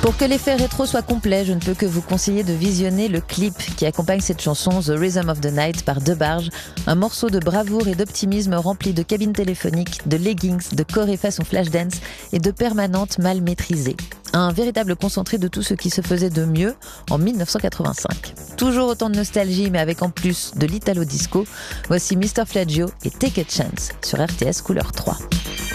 Pour que l'effet rétro soit complet, je ne peux que vous conseiller de visionner le clip qui accompagne cette chanson The Rhythm of the Night par Debarge, un morceau de bravoure et d'optimisme rempli de cabines téléphoniques, de leggings, de chorés façon flashdance et de permanentes mal maîtrisées. Un véritable concentré de tout ce qui se faisait de mieux en 1985. Toujours autant de nostalgie, mais avec en plus de l'italo disco. Voici Mr. Flaggio et Take a Chance sur RTS Couleur 3.